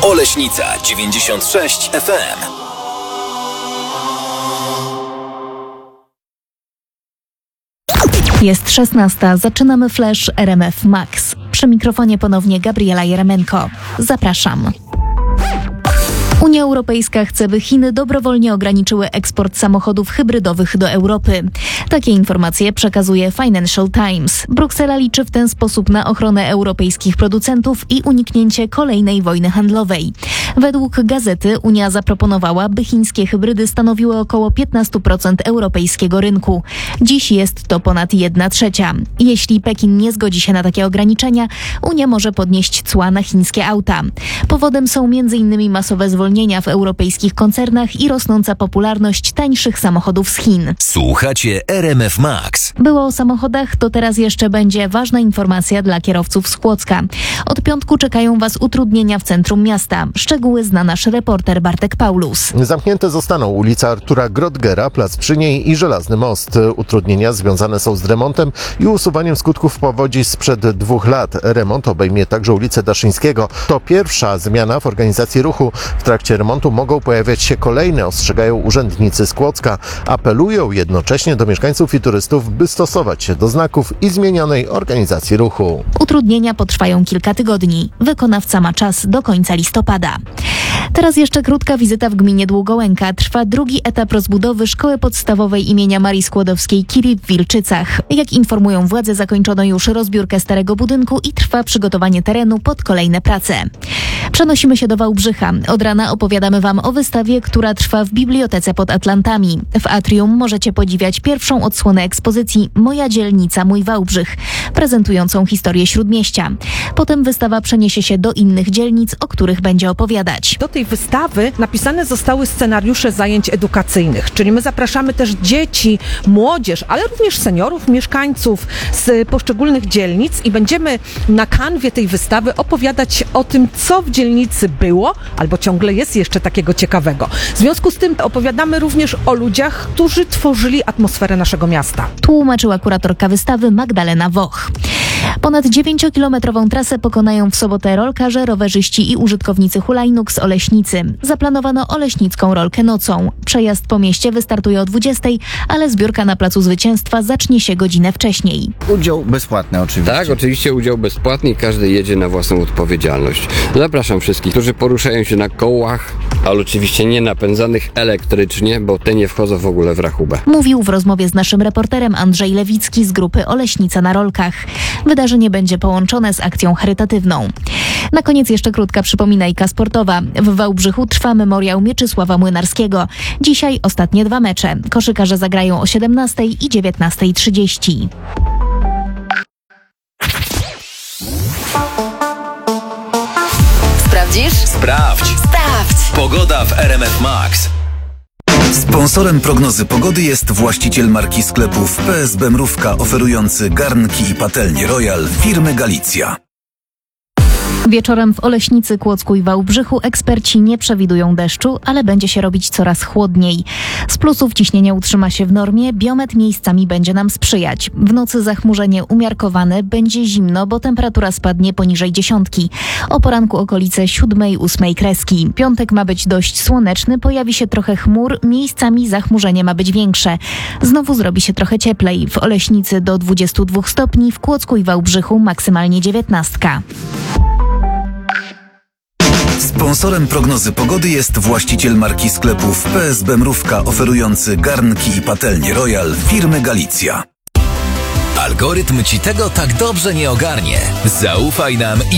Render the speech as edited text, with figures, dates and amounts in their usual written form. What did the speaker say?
Oleśnica 96 FM. Jest 16. Zaczynamy Flash RMF Max. Przy mikrofonie ponownie Gabriela Jeremenko. Zapraszam. Unia Europejska chce, by Chiny dobrowolnie ograniczyły eksport samochodów hybrydowych do Europy. Takie informacje przekazuje Financial Times. Bruksela liczy w ten sposób na ochronę europejskich producentów i uniknięcie kolejnej wojny handlowej. Według gazety Unia zaproponowała, by chińskie hybrydy stanowiły około 15% europejskiego rynku. Dziś jest to ponad 1/3. Jeśli Pekin nie zgodzi się na takie ograniczenia, Unia może podnieść cła na chińskie auta. Powodem są m.in. masowe zwolnienia w europejskich koncernach i rosnąca popularność tańszych samochodów z Chin. Słuchacie RMF Max. Było o samochodach, to teraz jeszcze będzie ważna informacja dla kierowców z Kłodzka. Od piątku czekają Was utrudnienia w centrum miasta. Szczegóły zna nasz reporter Bartek Paulus. Zamknięte zostaną ulica Artura Grotgera, Plac przy niej i Żelazny Most. Utrudnienia związane są z remontem i usuwaniem skutków powodzi sprzed 2 lat. Remont obejmie także ulicę Daszyńskiego. To pierwsza zmiana w organizacji ruchu. W trakcie remontu mogą pojawiać się kolejne, ostrzegają urzędnicy z Kłodzka. Apelują jednocześnie do mieszkańców i turystów, by stosować się do znaków i zmienionej organizacji ruchu. Utrudnienia potrwają kilka tygodni. Wykonawca ma czas do końca listopada. Teraz jeszcze krótka wizyta w gminie Długołęka. Trwa drugi etap rozbudowy szkoły podstawowej imienia Marii Skłodowskiej-Curie w Wilczycach. Jak informują władze, zakończono już rozbiórkę starego budynku i trwa przygotowanie terenu pod kolejne prace. Przenosimy się do Wałbrzycha. Od rana opowiadamy Wam o wystawie, która trwa w Bibliotece pod Atlantami. W atrium możecie podziwiać pierwszą odsłonę ekspozycji Moja dzielnica, mój Wałbrzych, prezentującą historię Śródmieścia. Potem wystawa przeniesie się do innych dzielnic, o których będzie opowiadać. Do tej wystawy napisane zostały scenariusze zajęć edukacyjnych, czyli my zapraszamy też dzieci, młodzież, ale również seniorów, mieszkańców z poszczególnych dzielnic i będziemy na kanwie tej wystawy opowiadać o tym, co w dzielnicy było, albo ciągle jest jeszcze takiego ciekawego. W związku z tym opowiadamy również o ludziach, którzy tworzyli atmosferę naszego miasta. Tłumaczyła kuratorka wystawy Magdalena Woch. Ponad 9-kilometrową trasę pokonają w sobotę rolkarze, rowerzyści i użytkownicy hulajnóg z Oleśnicy. Zaplanowano oleśnicką rolkę nocą. Przejazd po mieście wystartuje o 20:00, ale zbiórka na Placu Zwycięstwa zacznie się godzinę wcześniej. Udział bezpłatny oczywiście. Tak, oczywiście udział bezpłatny i każdy jedzie na własną odpowiedzialność. Zapraszam wszystkich, którzy poruszają się na kołach, ale oczywiście nie napędzanych elektrycznie, bo te nie wchodzą w ogóle w rachubę. Mówił w rozmowie z naszym reporterem Andrzej Lewicki z grupy Oleśnica na rolkach. Wydarzenie będzie połączone z akcją charytatywną. Na koniec jeszcze krótka przypominajka sportowa. W Wałbrzychu trwa memoriał Mieczysława Młynarskiego. Dzisiaj ostatnie 2 mecze. Koszykarze zagrają o 17:00 i 19:30. Sprawdzisz? Sprawdź. Pogoda w RMF Max. Sponsorem prognozy pogody jest właściciel marki sklepów PSB Mrówka, oferujący garnki i patelnie Royal firmy Galicja. Wieczorem w Oleśnicy, Kłodzku i Wałbrzychu eksperci nie przewidują deszczu, ale będzie się robić coraz chłodniej. Z plusów ciśnienie utrzyma się w normie, biometr miejscami będzie nam sprzyjać. W nocy zachmurzenie umiarkowane, będzie zimno, bo temperatura spadnie poniżej 10. O poranku okolice 7-8 kreski. Piątek ma być dość słoneczny, pojawi się trochę chmur, miejscami zachmurzenie ma być większe. Znowu zrobi się trochę cieplej. W Oleśnicy do 22 stopni, w Kłodzku i Wałbrzychu maksymalnie 19. Sponsorem prognozy pogody jest właściciel marki sklepów PSB Mrówka, oferujący garnki i patelnie Royal firmy Galicja. Algorytm Ci tego tak dobrze nie ogarnie. Zaufaj nam i